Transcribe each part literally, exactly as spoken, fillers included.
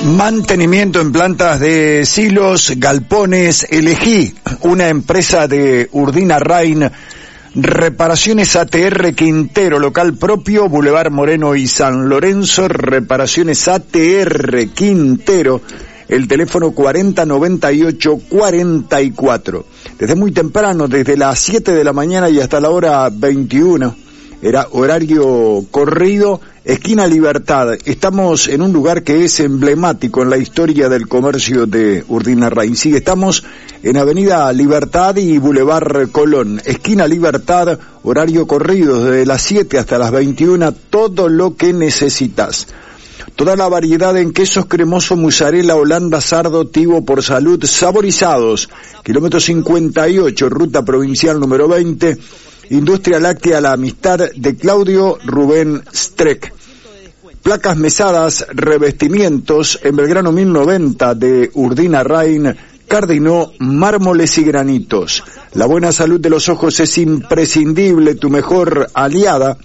Mantenimiento en plantas de silos, galpones. Elegí una empresa de Urdinarrain. Reparaciones A T R Quintero, local propio, Boulevard Moreno y San Lorenzo. Reparaciones A T R Quintero, el teléfono cuarenta noventa y ocho cuarenta y cuatro. Desde muy temprano, desde las siete de la mañana y hasta la hora veintiuna, era horario corrido, esquina Libertad. Estamos en un lugar que es emblemático en la historia del comercio de Urdinarrain. Sí, estamos en Avenida Libertad y Boulevard Colón. Esquina Libertad, horario corrido desde las siete hasta las veintiuna, todo lo que necesitas. Toda la variedad en quesos cremoso, mozzarella, holanda, sardo, tivo, por salud, saborizados. Kilómetro cincuenta y ocho, ruta provincial número veinte. Industria Láctea La Amistad de Claudio Rubén Streck. Placas mesadas, revestimientos en Belgrano mil noventa de Urdinarrain, Cardinó, mármoles y granitos. La buena salud de los ojos es imprescindible, tu mejor aliada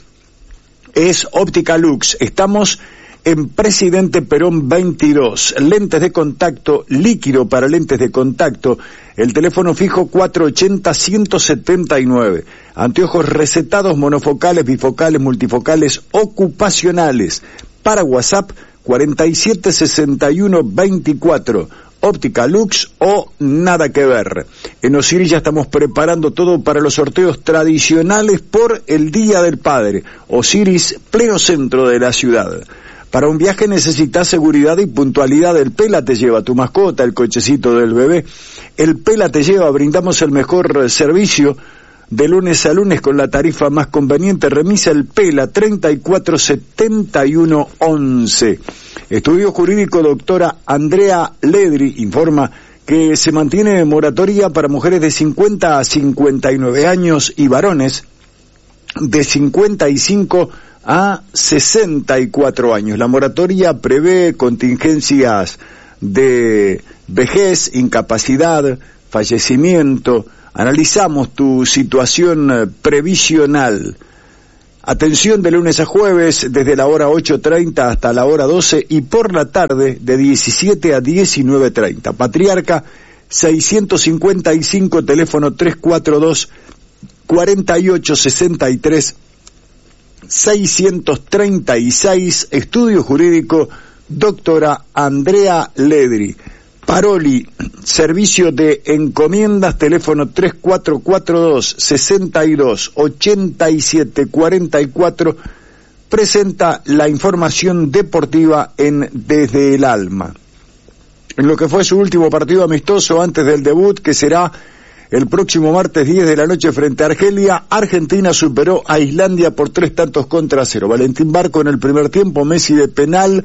es Óptica Lux. Estamos en Presidente Perón veintidós, lentes de contacto, líquido para lentes de contacto, el teléfono fijo cuatrocientos ochenta, ciento setenta y nueve, anteojos recetados, monofocales, bifocales, multifocales, ocupacionales, para WhatsApp cuarenta y siete sesenta y uno veinticuatro, Óptica Lux o nada que ver. En Osiris ya estamos preparando todo para los sorteos tradicionales por el Día del Padre. Osiris, pleno centro de la ciudad. Para un viaje necesitas seguridad y puntualidad. El Pela te lleva tu mascota, el cochecito del bebé. El Pela te lleva, brindamos el mejor servicio de lunes a lunes con la tarifa más conveniente. Remisa El Pela, treinta y cuatro setenta y uno once. Estudio Jurídico doctora Andrea Ledri informa que se mantiene moratoria para mujeres de cincuenta a cincuenta y nueve años y varones de cincuenta y cinco a sesenta y cuatro años. La moratoria prevé contingencias de vejez, incapacidad, fallecimiento. Analizamos tu situación previsional. Atención de lunes a jueves desde la hora ocho treinta hasta la hora doce y por la tarde de diecisiete a diecinueve treinta. Patriarca seiscientos cincuenta y cinco, teléfono tres cuatro dos, cuarenta y ocho sesenta y tres, seiscientos treinta y seis. Estudio Jurídico doctora Andrea Ledri. Paroli, servicio de encomiendas, teléfono tres cuatro cuatro dos, sesenta y dos, ochenta y siete cuarenta y cuatro, presenta la información deportiva en Desde el Alma. En lo que fue su último partido amistoso antes del debut, que será el próximo martes diez de la noche frente a Argelia, Argentina superó a Islandia por tres tantos contra cero. Valentín Barco en el primer tiempo, Messi de penal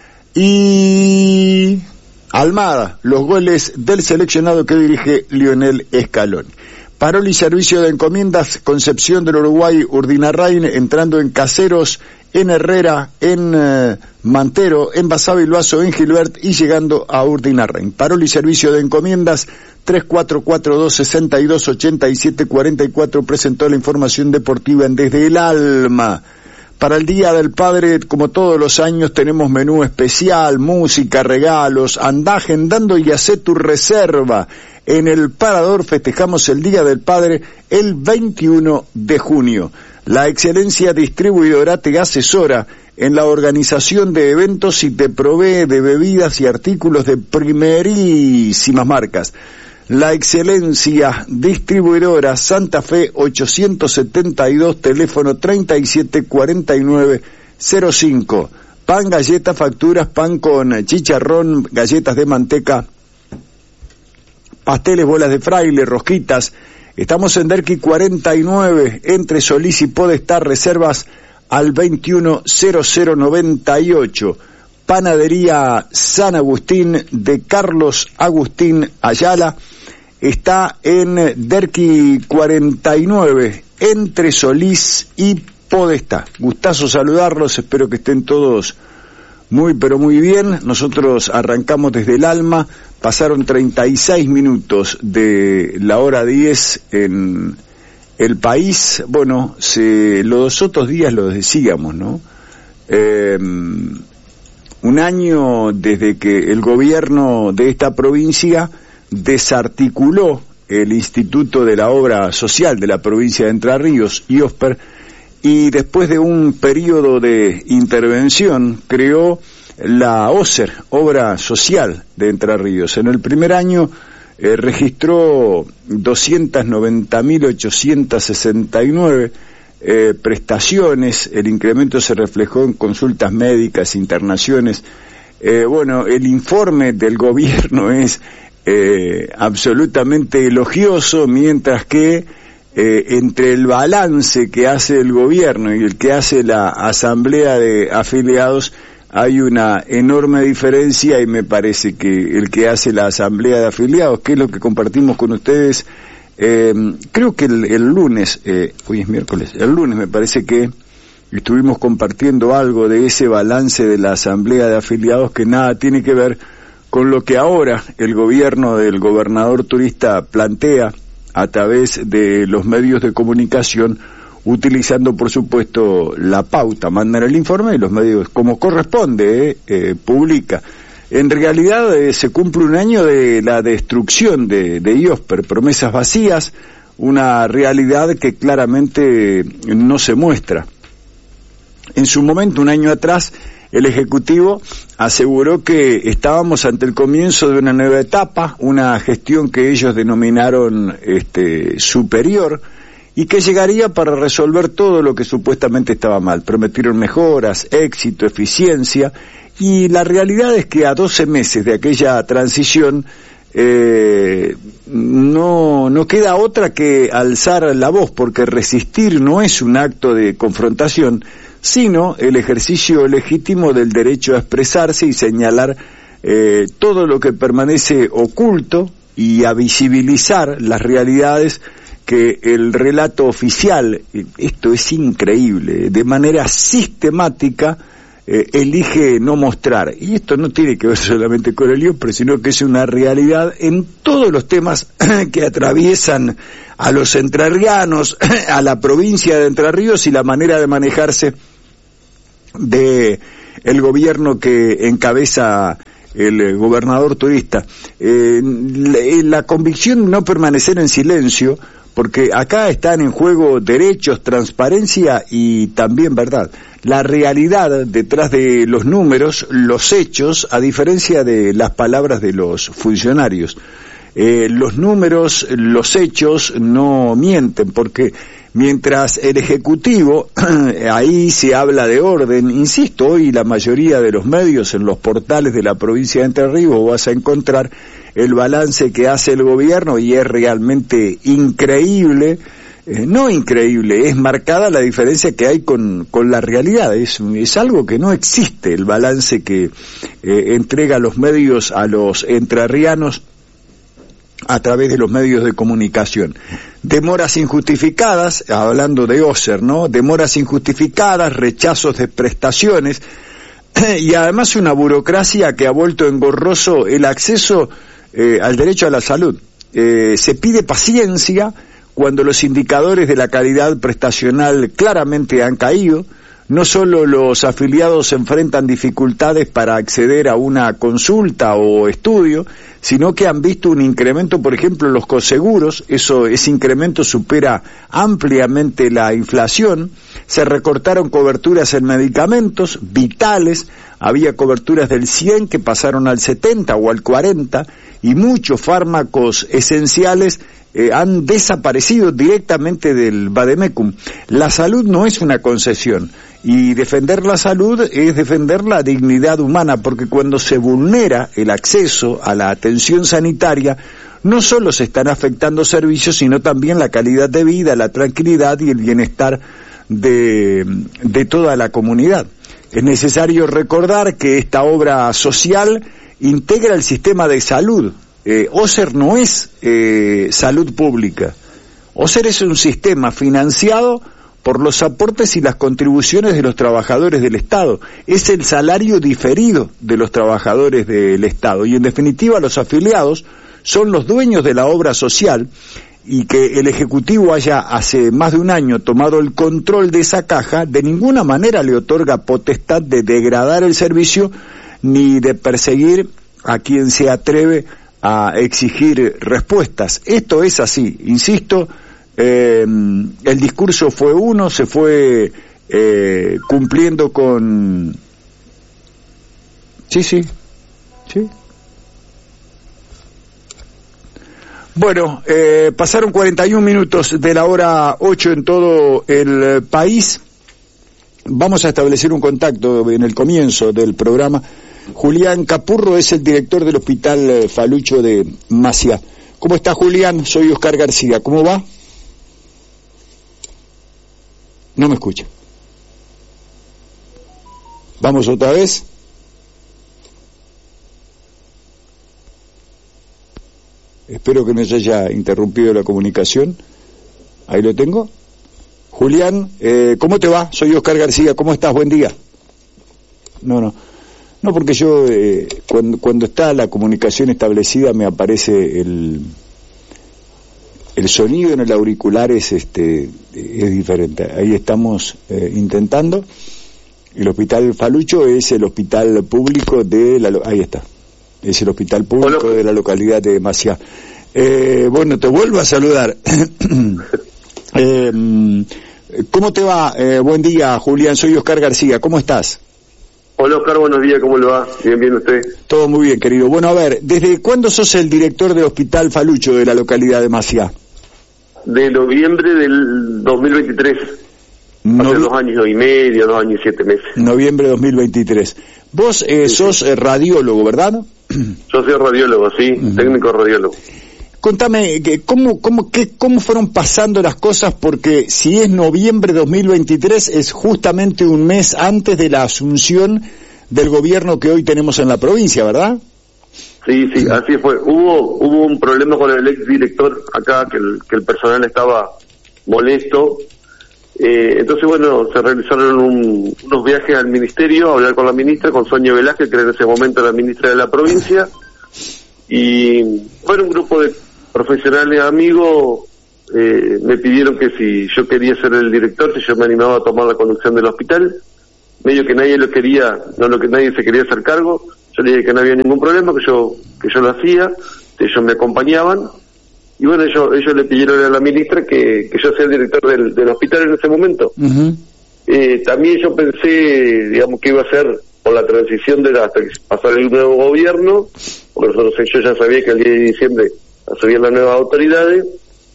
y Almada, los goles del seleccionado que dirige Lionel Scaloni. Paroli, servicio de encomiendas, Concepción del Uruguay, Urdinarrain, entrando en Caseros, en Herrera, en uh, Mantero, en Basavilbaso, en Gilbert y llegando a Urdinarrain. Paroli, servicio de encomiendas, tres cuatro cuatro dos, sesenta y dos, ochenta y siete cuarenta y cuatro, presentó la información deportiva en Desde el Alma. Para el Día del Padre, como todos los años, tenemos menú especial, música, regalos. Andá agendando y hacé tu reserva. En el Parador festejamos el Día del Padre el veintiuno de junio. La excelencia distribuidora te asesora en la organización de eventos y te provee de bebidas y artículos de primerísimas marcas. La excelencia distribuidora Santa Fe ochocientos setenta y dos, teléfono treinta y siete cuarenta y nueve cero cinco. Pan, galletas, facturas, pan con chicharrón, galletas de manteca, pasteles, bolas de fraile, rosquitas. Estamos en Derqui cuarenta y nueve, entre Solís y Podestá, reservas al veintiuno cero cero noventa y ocho. Panadería San Agustín de Carlos Agustín Ayala está en Derqui cuarenta y nueve, entre Solís y Podestá. Gustazo saludarlos, espero que estén todos muy pero muy bien. Nosotros arrancamos Desde el Alma, pasaron treinta y seis minutos de la hora diez en el país. Bueno, se, los otros días lo decíamos, ¿no? Eh, un año desde que el gobierno de esta provincia desarticuló el Instituto de la Obra Social de la provincia de Entre Ríos, IOSPER, y después de un periodo de intervención creó la OSER, Obra Social de Entre Ríos. En el primer año eh, registró doscientas noventa mil ochocientas sesenta y nueve eh, prestaciones, el incremento se reflejó en consultas médicas, internaciones. Eh, bueno, el informe del gobierno es eh, absolutamente elogioso, mientras que eh, entre el balance que hace el gobierno y el que hace la asamblea de afiliados hay una enorme diferencia, y me parece que el que hace la asamblea de afiliados, que es lo que compartimos con ustedes, eh, creo que el, el lunes, eh, hoy es miércoles, el lunes me parece que estuvimos compartiendo algo de ese balance de la asamblea de afiliados que nada tiene que ver con lo que ahora el gobierno del gobernador turista plantea a través de los medios de comunicación, utilizando por supuesto la pauta, mandan el informe y los medios como corresponde eh, eh, publica. En realidad eh, se cumple un año de la destrucción de, de IOSPER, promesas vacías, una realidad que claramente no se muestra. En su momento, un año atrás, el Ejecutivo aseguró que estábamos ante el comienzo de una nueva etapa, una gestión que ellos denominaron este, superior, y que llegaría para resolver todo lo que supuestamente estaba mal. Prometieron mejoras, éxito, eficiencia, y la realidad es que a doce meses de aquella transición eh, no, no queda otra que alzar la voz, porque resistir no es un acto de confrontación, sino el ejercicio legítimo del derecho a expresarse y señalar eh, todo lo que permanece oculto y a visibilizar las realidades que el relato oficial, esto es increíble, de manera sistemática eh, elige no mostrar. Y esto no tiene que ver solamente con el IOSPER, sino que es una realidad en todos los temas que atraviesan a los entrerrianos, a la provincia de Entre Ríos y la manera de manejarse de el gobierno que encabeza el gobernador turista. Eh, la, la convicción de no permanecer en silencio, porque acá están en juego derechos, transparencia y también verdad. La realidad detrás de los números, los hechos, a diferencia de las palabras de los funcionarios. Eh, los números, los hechos no mienten, porque mientras el Ejecutivo, ahí se habla de orden, insisto, hoy la mayoría de los medios en los portales de la provincia de Entre Ríos vas a encontrar el balance que hace el gobierno y es realmente increíble, eh, no increíble, es marcada la diferencia que hay con, con la realidad, es, es algo que no existe, el balance que eh, entrega los medios a los entrerrianos a través de los medios de comunicación. Demoras injustificadas, hablando de OSER, ¿no? Demoras injustificadas, rechazos de prestaciones y además una burocracia que ha vuelto engorroso el acceso eh, al derecho a la salud. Eh, se pide paciencia cuando los indicadores de la calidad prestacional claramente han caído. No solo los afiliados enfrentan dificultades para acceder a una consulta o estudio, sino que han visto un incremento, por ejemplo, en los coseguros. Eso, ese incremento supera ampliamente la inflación. Se recortaron coberturas en medicamentos vitales, había coberturas del cien que pasaron al setenta o al cuarenta, y muchos fármacos esenciales Eh, han desaparecido directamente del vademecum. La salud no es una concesión, y defender la salud es defender la dignidad humana, porque cuando se vulnera el acceso a la atención sanitaria, no solo se están afectando servicios, sino también la calidad de vida, la tranquilidad y el bienestar de, de toda la comunidad. Es necesario recordar que esta obra social integra el sistema de salud. Eh, OSER no es eh, salud pública. OSER es un sistema financiado por los aportes y las contribuciones de los trabajadores del Estado. Es el salario diferido de los trabajadores del Estado. Y en definitiva los afiliados son los dueños de la obra social, y que el Ejecutivo haya hace más de un año tomado el control de esa caja de ninguna manera le otorga potestad de degradar el servicio ni de perseguir a quien se atreve a exigir respuestas. Esto es así, insisto, eh, el discurso fue uno, se fue eh, cumpliendo con... Sí, sí, sí. Bueno, eh, pasaron cuarenta y un minutos de la hora ocho en todo el país. Vamos a establecer un contacto en el comienzo del programa. Julián Capurro es el director del Hospital Falucho de Maciá. ¿Cómo está, Julián? Soy Oscar García. ¿Cómo va? No me escucha. ¿Vamos otra vez? Espero que no se haya interrumpido la comunicación. Ahí lo tengo. Julián, eh, ¿cómo te va? Soy Oscar García. ¿Cómo estás? Buen día. No, no. No, porque yo, eh, cuando, cuando está la comunicación establecida, me aparece el el sonido en el auricular es, este, es diferente. Ahí estamos eh, intentando. El Hospital Falucho es el hospital público de la... Ahí está. Es el hospital público Hola. de la localidad de Maciá. Eh, bueno, te vuelvo a saludar. eh, ¿Cómo te va? Eh, buen día, Julián. Soy Oscar García. ¿Cómo estás? Hola, Oscar. Buenos días. ¿Cómo le va? Bien, bien, ¿usted? Todo muy bien, querido. Bueno, a ver, ¿desde cuándo sos el director del Hospital Falucho de la localidad de Maciá? De noviembre del dos mil veintitrés. Novi... Hace dos años y medio, dos años y siete meses. Noviembre de dos mil veintitrés. Vos eh, sí, sos eh, radiólogo, ¿verdad? Yo soy radiólogo, sí, uh-huh. técnico radiólogo. Contame, ¿cómo, cómo, qué, ¿cómo fueron pasando las cosas? Porque si es noviembre de dos mil veintitrés, es justamente un mes antes de la asunción del gobierno que hoy tenemos en la provincia, ¿verdad? Sí, sí, así fue. Hubo hubo un problema con el exdirector acá, que el, que el personal estaba molesto. Eh, entonces, bueno, se realizaron un, unos viajes al ministerio a hablar con la ministra, con Sonia Velázquez, que era en ese momento la ministra de la provincia, y bueno, un grupo de profesionales amigos eh, me pidieron que si yo quería ser el director, si yo me animaba a tomar la conducción del hospital. Medio que nadie lo quería, no lo que nadie se quería hacer cargo. Yo le dije que no había ningún problema, que yo que yo lo hacía, que ellos me acompañaban. Y bueno, ellos, ellos le pidieron a la ministra que, que yo sea el director del, del hospital en ese momento. Uh-huh. Eh, también yo pensé, digamos, que iba a ser por la transición de la, hasta que pasara el nuevo gobierno, porque nosotros, yo ya sabía que el diez de diciembre asumían las nuevas autoridades.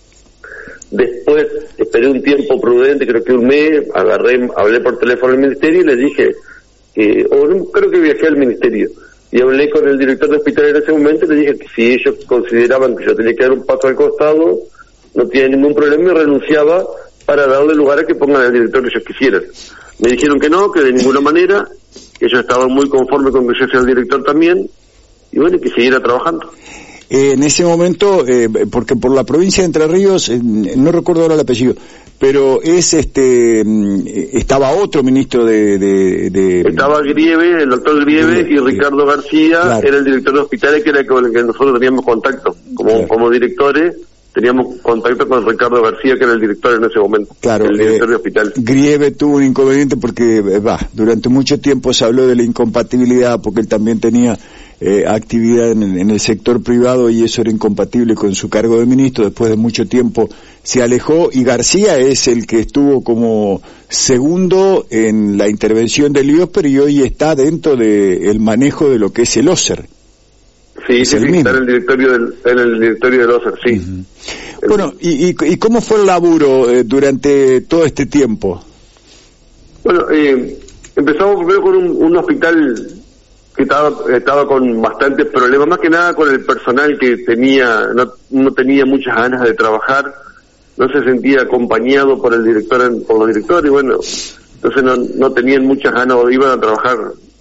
Después esperé un tiempo prudente, creo que un mes, agarré, hablé por teléfono al ministerio y les dije, que, o no, creo que viajé al ministerio, y hablé con el director del hospital en ese momento y le dije que si ellos consideraban que yo tenía que dar un paso al costado, no tenía ningún problema y renunciaba para darle lugar a que pongan al director que ellos quisieran. Me dijeron que no, que de ninguna manera, que ellos estaban muy conformes con que yo sea el director también, y bueno, que siguiera trabajando. Eh, en ese momento, eh, porque por la provincia de Entre Ríos, eh, no recuerdo ahora el apellido, pero es este, estaba otro ministro de... de, de estaba Grieve, el doctor Grieve, de, y Ricardo García, claro. Era el director de hospitales, que era con el que nosotros teníamos contacto, como, claro. como directores, teníamos contacto con Ricardo García, que era el director en ese momento, claro, el director eh, de hospital. Grieve tuvo un inconveniente porque, va, durante mucho tiempo se habló de la incompatibilidad, porque él también tenía eh, actividad en, en el sector privado y eso era incompatible con su cargo de ministro. Después de mucho tiempo se alejó, y García es el que estuvo como segundo en la intervención del IOSPER y hoy está dentro del manejo de lo que es el OSER. Sí, sí, sí, está en el directorio del, en el directorio del OSER, sí. Uh-huh. Bueno, ¿y, y, ¿y cómo fue el laburo eh, durante todo este tiempo? Bueno, eh, empezamos primero con un, un hospital que estaba, estaba con bastantes problemas, más que nada con el personal que tenía, no, no tenía muchas ganas de trabajar, no se sentía acompañado por el director, por los directores, y bueno, entonces no, no tenían muchas ganas o iban a trabajar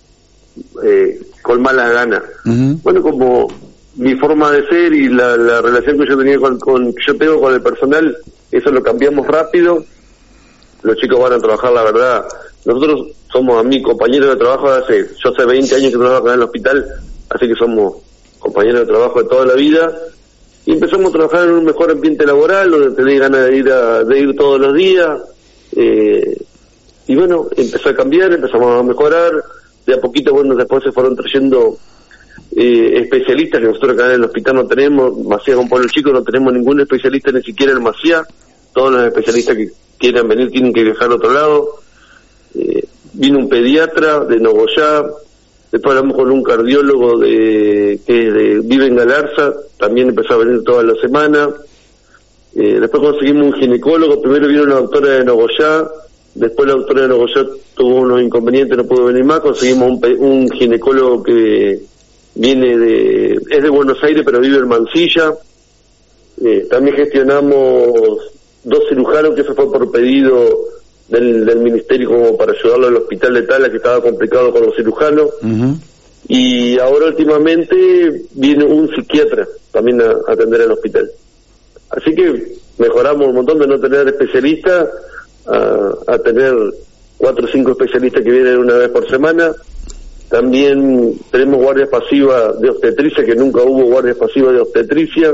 eh, con malas ganas. Uh-huh. Bueno, como mi forma de ser y la, la relación que yo tenía con, con que yo tengo con el personal, eso lo cambiamos rápido. Los chicos van a trabajar, la verdad. Nosotros somos a mi compañeros de trabajo de hace, yo hace veinte años que trabajo acá en el hospital, así que somos compañeros de trabajo de toda la vida. Y empezamos a trabajar en un mejor ambiente laboral, donde tenés ganas de ir a, de ir todos los días. Eh, y bueno, empezó a cambiar, empezamos a mejorar. de a poquito, bueno, después se fueron trayendo eh, especialistas que nosotros acá en el hospital no tenemos. Maciá con Pueblo Chico no tenemos ningún especialista, ni siquiera en Maciá. Todos los especialistas que quieran venir tienen que viajar a otro lado. Eh, vino un pediatra de Nogoyá, después hablamos con un cardiólogo de que de, vive en Galarza, también empezó a venir toda la semana. Eh, después conseguimos un ginecólogo, primero vino una doctora de Nogoyá, después la doctora de Nogoyá tuvo unos inconvenientes, no pudo venir más, conseguimos un, un ginecólogo que viene de, es de Buenos Aires pero vive en Mansilla. Eh, también gestionamos dos cirujanos, que eso fue por pedido del, del ministerio como para ayudarlo al hospital de Tala, que estaba complicado con los cirujanos. Uh-huh. Y ahora últimamente viene un psiquiatra también a, a atender al hospital. Así que mejoramos un montón de no tener especialistas a, a tener cuatro o cinco especialistas que vienen una vez por semana. También tenemos guardias pasivas de obstetricia, que nunca hubo guardias pasivas de obstetricia.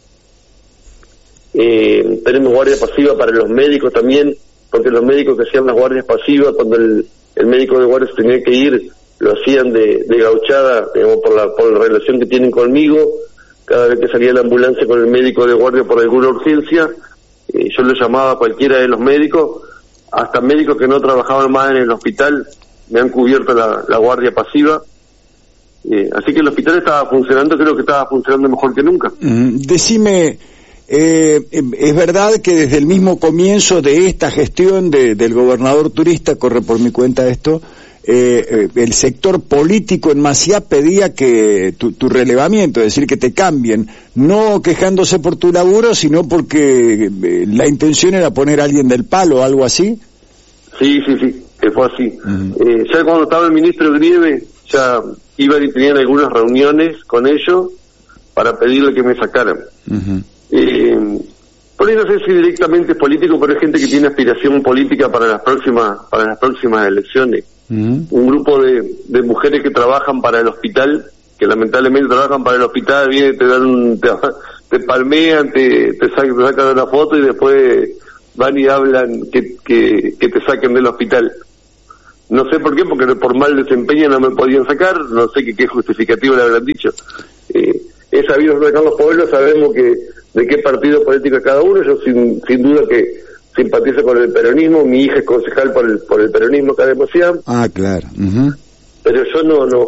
Eh, tenemos guardia pasiva para los médicos también, porque los médicos que hacían las guardias pasivas, cuando el, el médico de guardia se tenía que ir, lo hacían de, de gauchada, digamos, por la, por la relación que tienen conmigo. Cada vez que salía la ambulancia con el médico de guardia por alguna urgencia, eh, yo lo llamaba a cualquiera de los médicos, hasta médicos que no trabajaban más en el hospital, me han cubierto la, la guardia pasiva. Eh, así que el hospital estaba funcionando, creo que estaba funcionando mejor que nunca. Mm, decime, eh, ¿es verdad que desde el mismo comienzo de esta gestión de, del gobernador turista, corre por mi cuenta esto, Eh, eh, el sector político en Maciá pedía que tu, tu relevamiento, es decir, que te cambien, no quejándose por tu laburo, sino porque eh, la intención era poner a alguien del palo o algo así? Sí, sí, sí, que fue así. Uh-huh. Eh, ya cuando estaba el ministro Grieve, ya iban y tenían algunas reuniones con ellos para pedirle que me sacaran. Uh-huh. Eh, por ahí no sé si directamente es político, pero hay gente que tiene aspiración política para las próximas, para las próximas elecciones. Uh-huh. Un grupo de, de mujeres que trabajan para el hospital, que lamentablemente trabajan para el hospital, vienen, te dan un, te, te palmean, te, te, sacan, te sacan una foto y después van y hablan que, que, que te saquen del hospital. No sé por qué, porque por mal desempeño no me podían sacar, no sé qué, qué justificativo le habrán dicho. Eh, he sabido sacar los pueblos, sabemos que de qué partido político es cada uno. Yo sin, sin duda que simpatizo con el peronismo, mi hija es concejal por el, por el peronismo acá de Maciá. Ah, claro. Uh-huh. Pero yo no, no,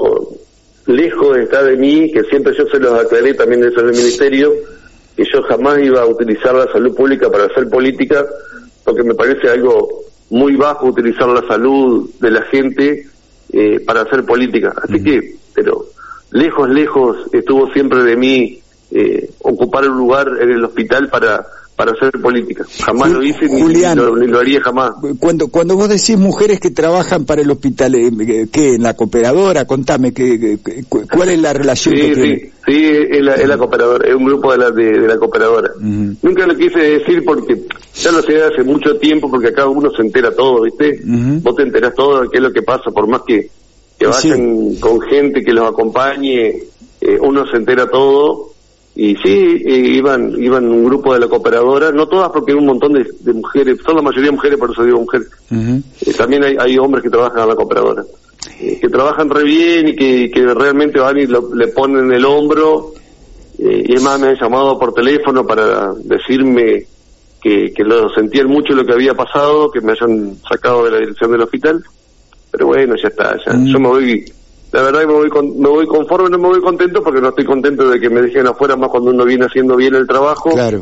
lejos está de mí, que siempre yo se los aclaré también eso en el ministerio, que yo jamás iba a utilizar la salud pública para hacer política, porque me parece algo muy bajo utilizar la salud de la gente eh, para hacer política. Así uh-huh. que, pero lejos, lejos estuvo siempre de mí eh, ocupar un lugar en el hospital para para hacer política. Jamás lo hice, Julián, ni, lo, ni lo haría jamás. Cuando cuando vos decís mujeres que trabajan para el hospital, ¿qué? ¿En la cooperadora? Contame, ¿qué, qué, ¿cuál es la relación sí, que sí, tiene? Sí, es la, es la cooperadora, es un grupo de la, de, de la cooperadora. Uh-huh. Nunca lo quise decir porque ya lo sé hace mucho tiempo, porque acá uno se entera todo, ¿viste? Uh-huh. Vos te enterás todo de qué es lo que pasa, por más que, que vayan sí. con gente que los acompañe, eh, uno se entera todo. Y sí, eh, iban iban un grupo de la cooperadora, no todas porque hay un montón de, de mujeres, son la mayoría mujeres, por eso digo mujeres. Uh-huh. Eh, también hay, hay hombres que trabajan en la cooperadora, eh, que trabajan re bien y que, que realmente van y lo, le ponen el hombro, eh, y además me han llamado por teléfono para decirme que, que lo sentían mucho lo que había pasado, que me hayan sacado de la dirección del hospital, pero bueno, ya está, ya, uh-huh. yo me voy... La verdad que me voy con, me voy conforme, no me voy contento porque no estoy contento de que me dejen afuera, más cuando uno viene haciendo bien el trabajo. Claro.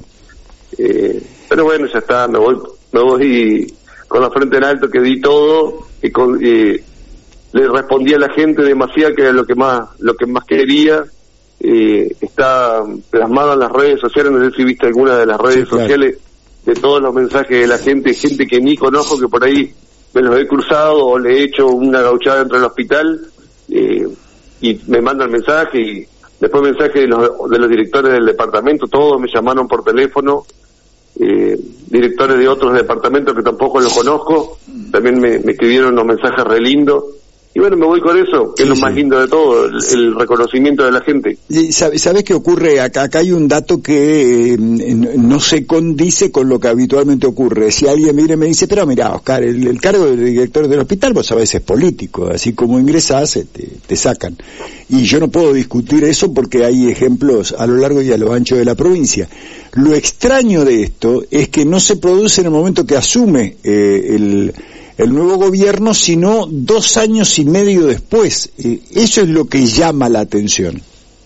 Eh, pero bueno, ya está, me voy me voy con la frente en alto, que di todo y con, eh, le respondí a la gente de Maciá que era lo que más lo que más quería. Eh, está plasmado en las redes sociales, no sé si viste alguna de las redes sí, claro. sociales, de todos los mensajes de la gente, gente que ni conozco, que por ahí me los he cruzado o le he hecho una gauchada dentro del hospital. Eh, y me mandan mensaje y después mensaje de los, de los directores del departamento, todos me llamaron por teléfono, eh, directores de otros departamentos que tampoco los conozco, también me, me escribieron unos mensajes re lindos, y bueno, me voy con eso, que sí, es lo sí. más lindo de todo, el, el reconocimiento de la gente. Y ¿sabes, ¿Sabes qué ocurre? Acá, acá hay un dato que eh, no se condice con lo que habitualmente ocurre. Si alguien mira y me dice, pero mira, Oscar, el, el cargo de director del hospital, vos sabés, es político, así como ingresás, te, te sacan. Y yo no puedo discutir eso porque hay ejemplos a lo largo y a lo ancho de la provincia. Lo extraño de esto es que no se produce en el momento que asume eh, el... el nuevo gobierno, sino dos años y medio después. Eh, eso es lo que llama la atención.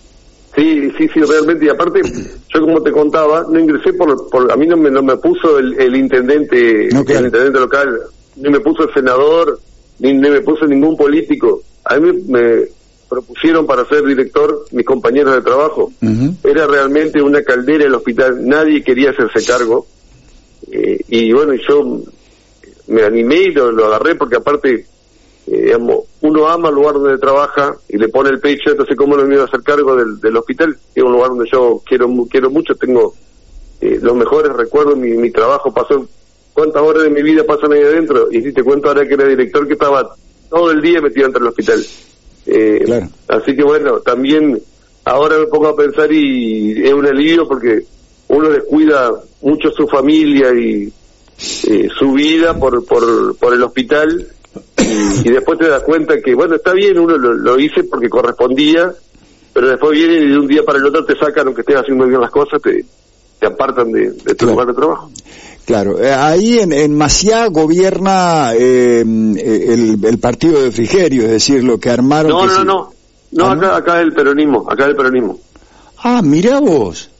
Sí, sí, sí, realmente. Y aparte, yo como te contaba, no ingresé por... por a mí no me, no me puso el, el intendente no, claro. el intendente local, ni me puso el senador, ni, ni me puso ningún político. A mí me, me propusieron para ser director mis compañeros de trabajo. Uh-huh. Era realmente una caldera el hospital, nadie quería hacerse cargo. Eh, y bueno, yo... me animé y lo, lo agarré porque aparte, eh, digamos, uno ama el lugar donde trabaja y le pone el pecho, entonces cómo no me iba a hacer cargo del, del hospital, que es un lugar donde yo quiero quiero mucho, tengo eh, los mejores recuerdos, mi, mi trabajo pasó, cuántas horas de mi vida pasan ahí adentro, y si te cuento ahora que era director que estaba todo el día metido dentro del hospital. Eh, claro. Así que bueno, también ahora me pongo a pensar y es un alivio porque uno descuida mucho su familia y Eh, su vida por por por el hospital y, y después te das cuenta que bueno, está bien, uno lo, lo hice porque correspondía, pero después vienen y de un día para el otro te sacan, aunque estés haciendo bien las cosas, te, te apartan de, de tu claro. lugar de trabajo. Claro, eh, ahí en, en Maciá gobierna eh, el, el partido de Frigerio, es decir, lo que armaron... No, que no, se... no, no, ¿Ah, acá, no? acá el peronismo, acá el peronismo. Ah, mirá vos,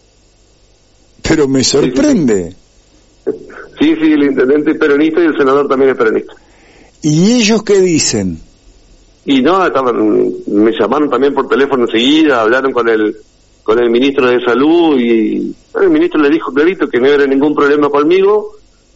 pero me sorprende. Sí, sí. Sí, sí, el intendente es peronista y el senador también es peronista. ¿Y ellos qué dicen? Y no, estaban, me llamaron también por teléfono enseguida, hablaron con el con el ministro de Salud y bueno, el ministro le dijo clarito que no era ningún problema conmigo,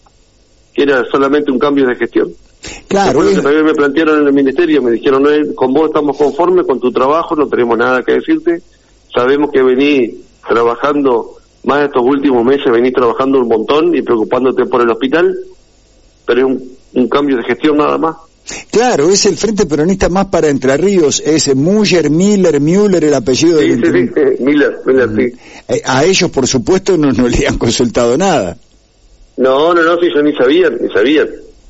que era solamente un cambio de gestión. Claro. Después, es... también me plantearon en el ministerio, me dijeron, no, con vos estamos conformes con tu trabajo, no tenemos nada que decirte, sabemos que venís trabajando... más de estos últimos meses venís trabajando un montón y preocupándote por el hospital, pero es un, un cambio de gestión nada más. Claro, es el Frente Peronista más para Entre Ríos, es Müller, Miller, Müller, el apellido sí, del... Sí, sí, sí, Miller, Miller, mm. sí. A ellos, por supuesto, no, no le han consultado nada. No, no, no, sí, ellos ni sabían, ni sabían.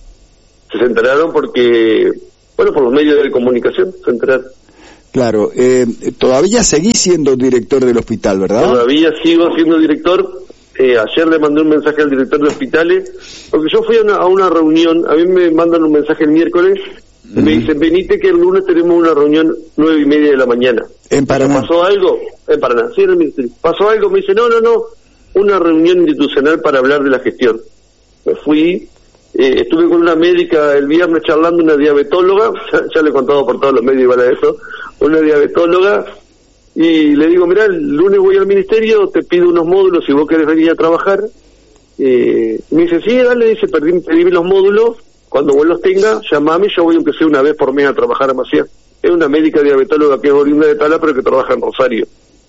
Se enteraron porque, bueno, por los medios de comunicación se enteraron. Claro, eh, todavía seguís siendo director del hospital, ¿verdad? Todavía sigo siendo director. Eh, ayer le mandé un mensaje al director de hospitales, porque yo fui a una, a una reunión, a mí me mandan un mensaje el miércoles, mm. y me dicen, venite que el lunes tenemos una reunión nueve y media de la mañana. ¿En Paraná? ¿Pasó algo? En Paraná, sí, en el ministerio. ¿Pasó algo? Me dice, no, no, no, una reunión institucional para hablar de la gestión. Me fui, eh, estuve con una médica el viernes charlando, una diabetóloga, ya, ya le he contado por todos los medios igual a eso, una diabetóloga, y le digo, mirá, el lunes voy al ministerio, te pido unos módulos si vos querés venir a trabajar. Eh, me dice, sí, dale, dice, pedime, pedime los módulos, cuando vos los tengas, llamame, yo voy aunque sea una vez por mes a trabajar a Maciá. Es una médica diabetóloga que es oriunda de Tala, pero que trabaja en Rosario.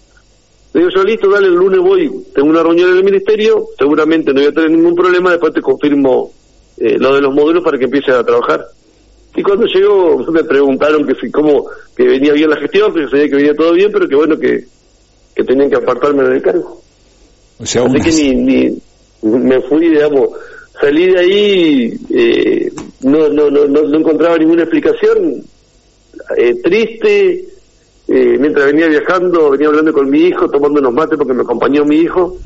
Le digo, yo listo, dale, el lunes voy, tengo una reunión en el ministerio, seguramente no voy a tener ningún problema, después te confirmo eh, lo de los módulos para que empieces a trabajar. Y cuando llegó me preguntaron que si cómo que venía bien la gestión, que yo sabía que venía todo bien, pero que bueno que, que tenían que apartarme del cargo. O sea, así que ni, ni me fui, digamos, salí de ahí, eh, no, no no no no encontraba ninguna explicación, eh, triste, eh, mientras venía viajando, venía hablando con mi hijo, tomando unos mates porque me acompañó mi hijo,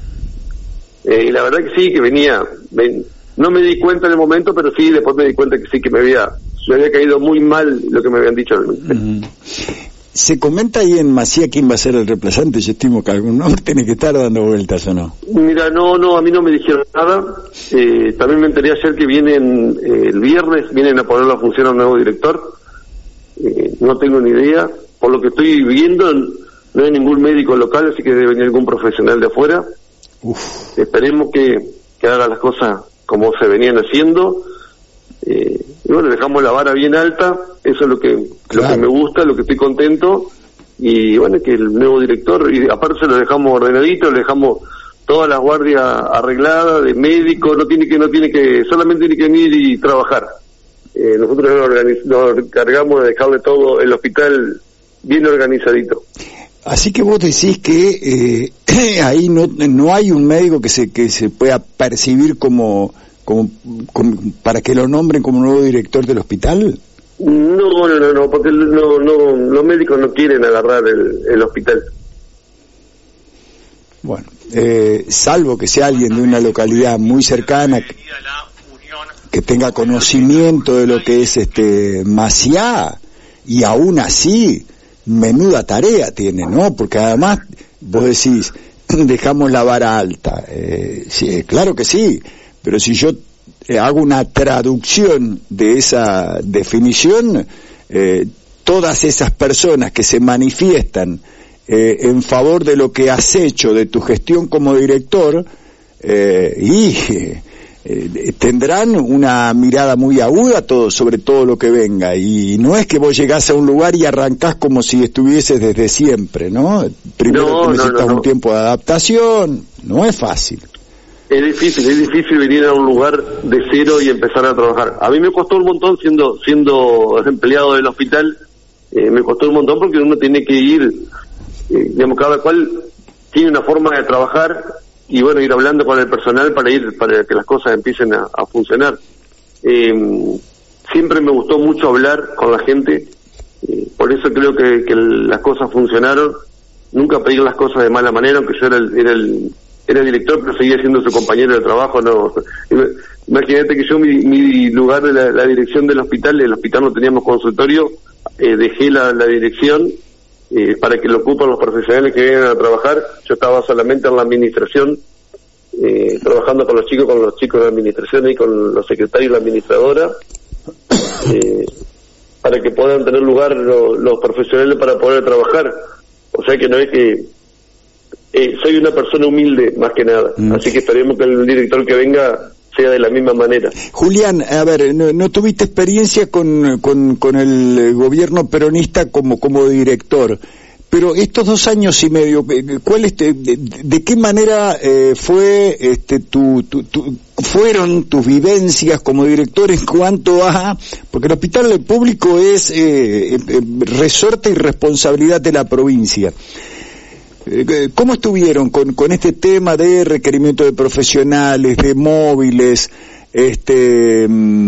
eh, y la verdad que sí, que venía, ven, no me di cuenta en el momento, pero sí, después me di cuenta que sí, que me había me había caído muy mal lo que me habían dicho. Mm. ¿Se comenta ahí en Maciá quién va a ser el reemplazante? Yo estimo que algún nombre tiene que estar dando vueltas, ¿o no? Mira, no, no, a mí no me dijeron nada. Eh, también me enteré ayer que vienen, eh, el viernes, vienen a poner la función al nuevo director. Eh, no tengo ni idea. Por lo que estoy viendo, no hay ningún médico local, así que debe venir algún profesional de afuera. Uf. Esperemos que, que haga las cosas como se venían haciendo. Eh, y bueno, dejamos la vara bien alta, eso es lo que claro. lo que me gusta, lo que estoy contento, y bueno, que el nuevo director, y aparte se lo dejamos ordenadito, le dejamos todas las guardias arregladas, de médico, no tiene que, no tiene que, solamente tiene que venir y trabajar. eh, nosotros nos, organiz- nos encargamos de dejarle todo el hospital bien organizadito. Así que vos decís que eh, ahí no no hay un médico que se que se pueda percibir como, como, como para que lo nombren como nuevo director del hospital. No, no, no, no, porque no, no, los médicos no quieren agarrar el, el hospital. Bueno, eh, salvo que sea alguien de una localidad muy cercana que, que tenga conocimiento de lo que es este Maciá, y aún así menuda tarea tiene, ¿no? Porque además vos decís dejamos la vara alta, eh, sí, claro que sí, pero si yo eh, hago una traducción de esa definición, eh, todas esas personas que se manifiestan eh, en favor de lo que has hecho, de tu gestión como director, eh, y eh, tendrán una mirada muy aguda todo, sobre todo lo que venga, y no es que vos llegás a un lugar y arrancás como si estuvieses desde siempre, ¿no? Primero no, te necesitas no, no, no. un tiempo de adaptación, no es fácil. Es difícil, es difícil venir a un lugar de cero y empezar a trabajar. A mí me costó un montón siendo siendo empleado del hospital, eh, me costó un montón porque uno tiene que ir, eh, digamos, cada cual tiene una forma de trabajar y bueno, ir hablando con el personal para ir para que las cosas empiecen a, a funcionar. Eh, siempre me gustó mucho hablar con la gente, eh, por eso creo que, que las cosas funcionaron. Nunca pedir las cosas de mala manera, aunque yo era el, era el era director, pero seguía siendo su compañero de trabajo. No, imagínate que yo mi, mi lugar de la, la dirección del hospital, el hospital no teníamos consultorio, eh, dejé la, la dirección eh, para que lo ocupen los profesionales que vengan a trabajar. Yo estaba solamente en la administración, eh, trabajando con los chicos, con los chicos de administración y con los secretarios y la administradora, eh, para que puedan tener lugar lo, los profesionales para poder trabajar. O sea que no es que Eh, soy una persona humilde, más que nada, mm. así que esperemos que el director que venga sea de la misma manera. Julián, a ver, no, no tuviste experiencia con, con, con el gobierno peronista como, como director, pero estos dos años y medio, ¿cuál este, de, de qué manera eh, fue este tu, tu, tu fueron tus vivencias como director en cuanto a, porque el hospital público es eh, eh, resorte y responsabilidad de la provincia? ¿Cómo estuvieron con, con este tema de requerimiento de profesionales, de móviles, este,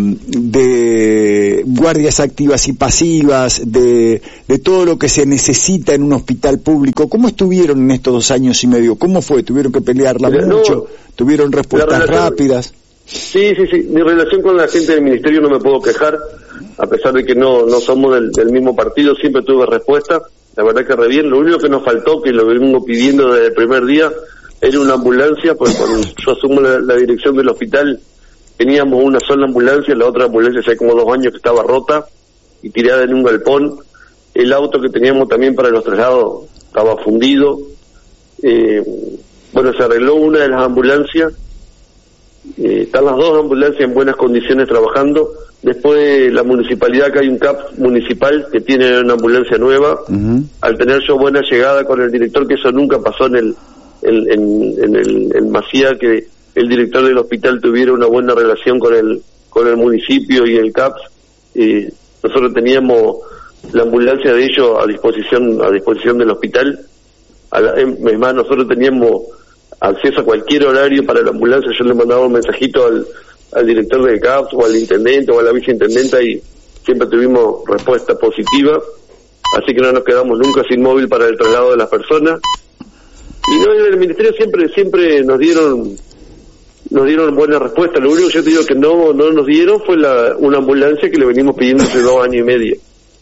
de guardias activas y pasivas, de, de todo lo que se necesita en un hospital público? ¿Cómo estuvieron en estos dos años y medio? ¿Cómo fue? ¿Tuvieron que pelearla Mira, mucho? No, ¿Tuvieron respuestas relación, rápidas? Sí, sí, sí. Mi relación con la gente del ministerio no me puedo quejar, a pesar de que no, no somos del, del mismo partido, siempre tuve respuesta. La verdad que re bien. Lo único que nos faltó, que lo vengo pidiendo desde el primer día, era una ambulancia, pues cuando yo asumo la, la dirección del hospital, teníamos una sola ambulancia, la otra ambulancia hace como dos años que estaba rota y tirada en un galpón. El auto que teníamos también para los traslados estaba fundido. Eh, bueno, se arregló una de las ambulancias, eh, están las dos ambulancias en buenas condiciones trabajando. Después la municipalidad, que hay un C A P municipal que tiene una ambulancia nueva. Uh-huh. Al tener yo buena llegada con el director, que eso nunca pasó en el en, en, en el en Maciá, que el director del hospital tuviera una buena relación con el con el municipio y el C A P. Eh, nosotros teníamos la ambulancia de ellos a disposición a disposición del hospital. A la, es más, nosotros teníamos acceso a cualquier horario para la ambulancia. Yo le mandaba un mensajito al al director del C A P S o al intendente o a la viceintendenta y siempre tuvimos respuesta positiva, así que no nos quedamos nunca sin móvil para el traslado de las personas. Y no, en el ministerio siempre siempre nos dieron nos dieron buena respuesta. Lo único que yo te digo que no no nos dieron fue la una ambulancia que le venimos pidiendo hace dos años y medio.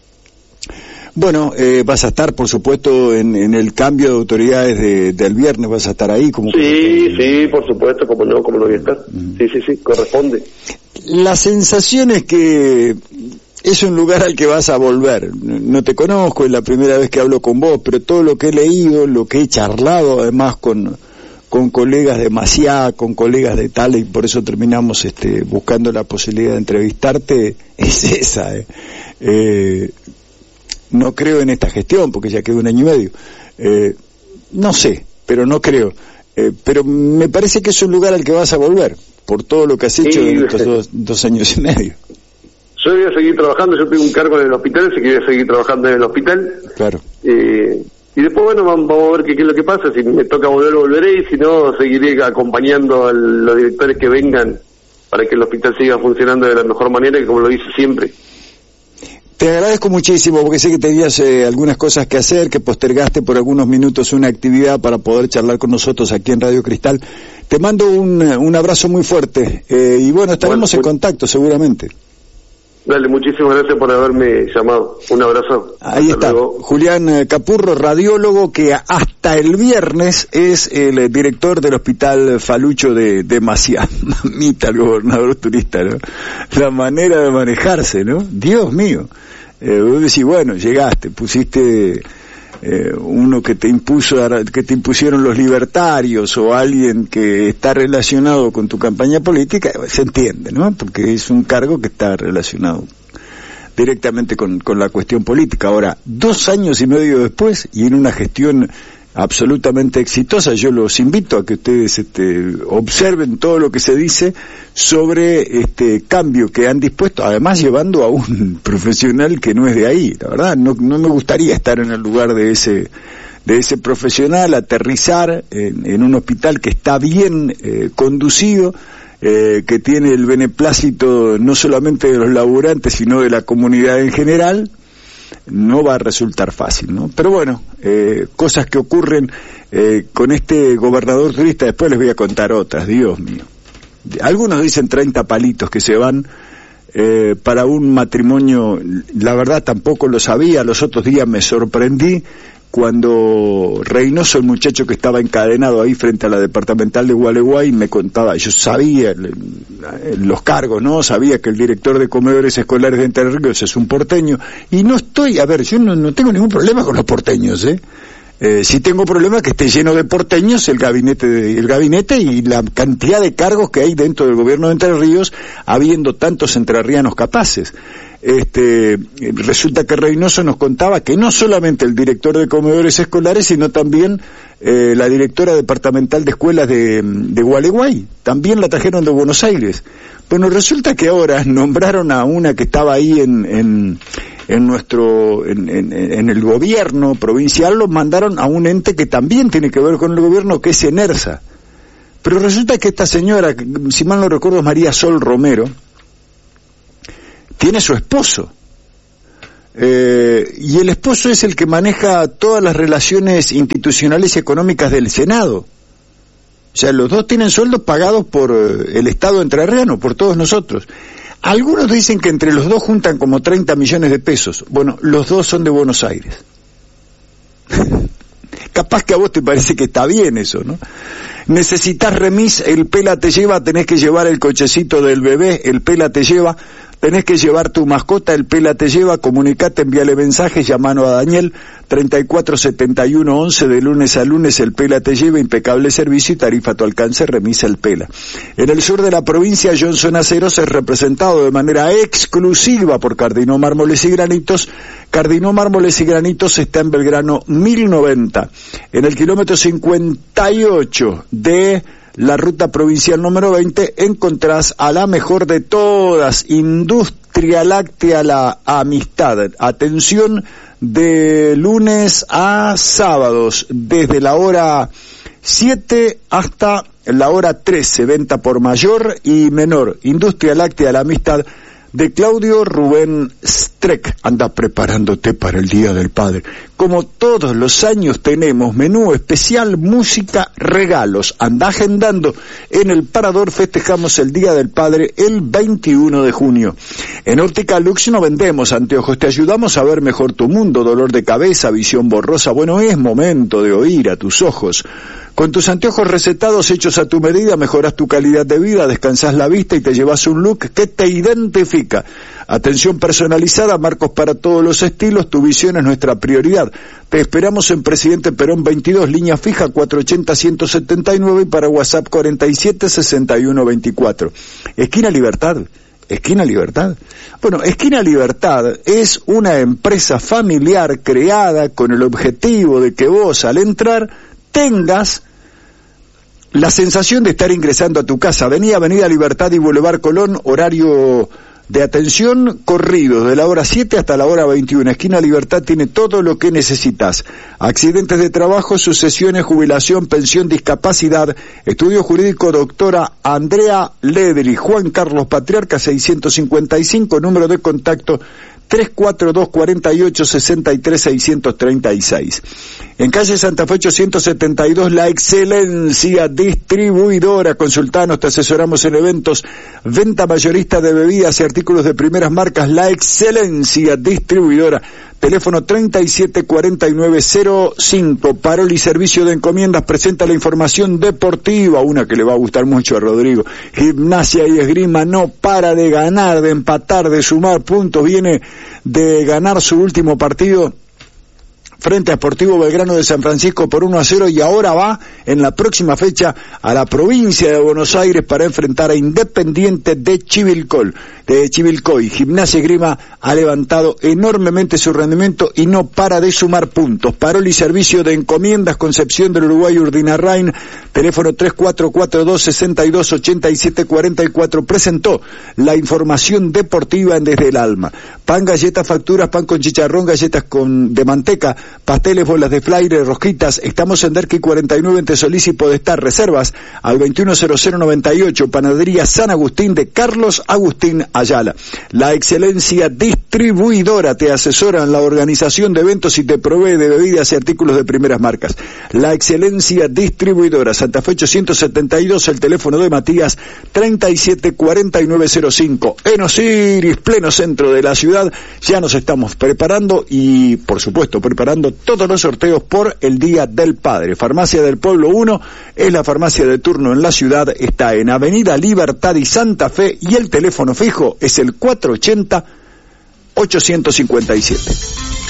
Bueno, eh, vas a estar, por supuesto, en, en el cambio de autoridades de, del viernes, vas a estar ahí. Como sí, sí, por supuesto, como no, como no voy a estar. Mm. Sí, sí, sí, corresponde. La sensación es que es un lugar al que vas a volver. No te conozco, es la primera vez que hablo con vos, pero todo lo que he leído, lo que he charlado además con, con colegas de Maciá, con colegas de tal, y por eso terminamos este, buscando la posibilidad de entrevistarte, es esa, eh. eh No creo en esta gestión, porque ya quedó un año y medio. Eh, no sé, pero no creo. Eh, pero me parece que es un lugar al que vas a volver, por todo lo que has hecho sí, en estos dos, dos años y medio. yo voy a seguir trabajando, yo tengo un cargo en el hospital, así que voy a seguir trabajando en el hospital. Claro. Eh, y después, bueno, vamos, vamos a ver qué, qué es lo que pasa. Si me toca volver, volveré, y si no, seguiré acompañando a los directores que vengan para que el hospital siga funcionando de la mejor manera, y como lo hice siempre. Te agradezco muchísimo, porque sé que tenías eh, algunas cosas que hacer, que postergaste por algunos minutos una actividad para poder charlar con nosotros aquí en Radio Cristal. Te mando un, un abrazo muy fuerte, eh, y bueno, estaremos bueno, en contacto seguramente. Dale, muchísimas gracias por haberme llamado. Un abrazo. Ahí hasta está, luego. Julián Capurro, radiólogo, que hasta el viernes es el director del Hospital Falucho de, de Maciá. Mamita, el gobernador turista, ¿no? La manera de manejarse, ¿no? Dios mío. Eh, vos decís, bueno, llegaste, pusiste eh, uno que te impuso, que te impusieron los libertarios, o alguien que está relacionado con tu campaña política, se entiende, ¿no? Porque es un cargo que está relacionado directamente con, con la cuestión política. Ahora, dos años y medio después, y en una gestión absolutamente exitosa, yo los invito a que ustedes este, observen todo lo que se dice sobre este cambio que han dispuesto, además llevando a un profesional que no es de ahí. La verdad, no, no me gustaría estar en el lugar de ese de ese profesional, aterrizar en, en un hospital que está bien eh, conducido, eh, que tiene el beneplácito no solamente de los laburantes, sino de la comunidad en general. No va a resultar fácil, ¿no? Pero bueno, eh, cosas que ocurren eh, con este gobernador turista. Después les voy a contar otras, Dios mío. Algunos dicen treinta palitos que se van eh, para un matrimonio. La verdad tampoco lo sabía. Los otros días me sorprendí cuando Reynoso, el muchacho que estaba encadenado ahí frente a la departamental de Gualeguay, me contaba, yo sabía los cargos, ¿no? Sabía que el director de comedores escolares de Entre Ríos es un porteño, y no estoy, a ver, yo no, no tengo ningún problema con los porteños, ¿eh? Eh, sí tengo problema que esté lleno de porteños el gabinete de, el gabinete y la cantidad de cargos que hay dentro del gobierno de Entre Ríos, habiendo tantos entrerrianos capaces. Este, resulta que Reynoso nos contaba que no solamente el director de comedores escolares, sino también eh, la directora departamental de escuelas de, de Gualeguay, también la trajeron de Buenos Aires. Bueno, resulta que ahora nombraron a una que estaba ahí en, en, en nuestro, en, en, en el gobierno provincial, los mandaron a un ente que también tiene que ver con el gobierno, que es ENERSA. Pero resulta que esta señora, si mal no recuerdo, es María Sol Romero, tiene su esposo, eh, y el esposo es el que maneja todas las relaciones institucionales y económicas del Senado. O sea, los dos tienen sueldos pagados por eh, el Estado entrerriano, por todos nosotros. Algunos dicen que entre los dos juntan como treinta millones de pesos. Bueno, los dos son de Buenos Aires. Capaz que a vos te parece que está bien eso, ¿no? Necesitas remis, el Pela te lleva, tenés que llevar el cochecito del bebé, el Pela te lleva. Tenés que llevar tu mascota, el Pela te lleva, comunicate, envíale mensajes, llamando a Daniel, treinta y cuatro setenta y uno once, de lunes a lunes el Pela te lleva, impecable servicio y tarifa a tu alcance, remisa el Pela. En el sur de la provincia, Johnson Aceros es representado de manera exclusiva por Cardinó Mármoles y Granitos. Cardinó Mármoles y Granitos está en Belgrano mil noventa, en el kilómetro cincuenta y ocho de la ruta provincial número veinte, encontrás a la mejor de todas, Industria Láctea La Amistad. Atención, de lunes a sábados, desde la hora siete hasta la hora trece, venta por mayor y menor. Industria Láctea La Amistad, de Claudio Rubén Streck. Anda preparándote para el Día del Padre. Como todos los años tenemos menú especial, música, regalos. Anda agendando. En el Parador festejamos el Día del Padre el veintiuno de junio. En Óptica Lux no vendemos anteojos, te ayudamos a ver mejor tu mundo. Dolor de cabeza, visión borrosa, bueno, es momento de oír a tus ojos. Con tus anteojos recetados, hechos a tu medida, mejoras tu calidad de vida, descansas la vista y te llevas un look que te identifica. Atención personalizada, marcos para todos los estilos, tu visión es nuestra prioridad. Te esperamos en Presidente Perón veintidós, línea fija cuatrocientos ochenta, ciento setenta y nueve, y para WhatsApp cuarenta y siete, sesenta y uno, veinticuatro. Esquina Libertad. Esquina Libertad. Bueno, Esquina Libertad es una empresa familiar creada con el objetivo de que vos, al entrar, tengas la sensación de estar ingresando a tu casa. Vení, Avenida Libertad y Boulevard Colón, horario de atención corridos de la hora siete hasta la hora veintiuna. Esquina Libertad tiene todo lo que necesitas. Accidentes de trabajo, sucesiones, jubilación, pensión, discapacidad. Estudio jurídico, doctora Andrea Ledri. Juan Carlos Patriarca seiscientos cincuenta y cinco, número de contacto tres cuatro dos, cuatro ocho, seis tres, seis tres seis. En calle Santa Fe ochocientos setenta y dos, La Excelencia Distribuidora. Consultanos, te asesoramos en eventos, venta mayorista de bebidas y artículos de primeras marcas. La Excelencia Distribuidora. Teléfono treinta y siete cuarenta y nueve cero cinco. Paroli Servicio de Encomiendas presenta la información deportiva, una que le va a gustar mucho a Rodrigo. Gimnasia y Esgrima no para de ganar, de empatar, de sumar puntos. Viene de ganar su último partido frente a Sportivo Belgrano de San Francisco por uno a cero, y ahora va en la próxima fecha a la provincia de Buenos Aires para enfrentar a Independiente de Chivilcoy. De Chivilcoy. Gimnasia y Esgrima ha levantado enormemente su rendimiento y no para de sumar puntos. Paroli Servicio de Encomiendas, Concepción del Uruguay, Urdinarrain, teléfono tres cuatro cuatro dos, seis dos, ocho siete cuatro cuatro, presentó la información deportiva en Desde el Alma. Pan, galletas, facturas, pan con chicharrón, galletas con de manteca, pasteles, bolas de flaire, rosquitas. Estamos en Derqui cuarenta y nueve entre Solís y Podestar. Reservas al veintiuno cero cero noventa y ocho. Panadería San Agustín de Carlos Agustín Ayala. La Excelencia Distribuidora te asesora en la organización de eventos y te provee de bebidas y artículos de primeras marcas. La Excelencia Distribuidora, Santa Fe ochocientos setenta y dos, el teléfono de Matías treinta y siete cuarenta y nueve cero cinco. En Osiris, pleno centro de la ciudad, ya nos estamos preparando y, por supuesto, preparando todos los sorteos por el Día del Padre. Farmacia del Pueblo uno es la farmacia de turno en la ciudad, está en Avenida Libertad y Santa Fe, y el teléfono fijo es el cuatrocientos ochenta, ochocientos cincuenta y siete.